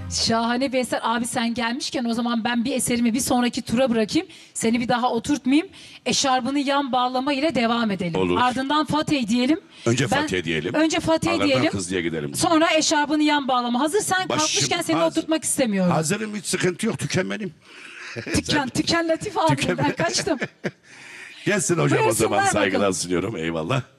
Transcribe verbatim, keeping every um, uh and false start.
Şahane bir eser. Abi sen gelmişken o zaman ben bir eserimi bir sonraki tura bırakayım. Seni bir daha oturtmayayım. Eşarbını yan bağlama ile devam edelim. Olur. Ardından Fatih diyelim. Önce Ben- Fatih diyelim. Önce Fatih Ardından diyelim. Kızlı'ya gidelim. Sonra eşarbını yan bağlama. Hazır sen Başım- kalkmışken seni hazır. oturtmak istemiyorum. Hazırım, hiç sıkıntı yok, tükenmedim. Tüken, tüken Latif abi Tüken- ben kaçtım. Gelsin hocam o Buyursunlar zaman, saygılar bakalım. sunuyorum, eyvallah.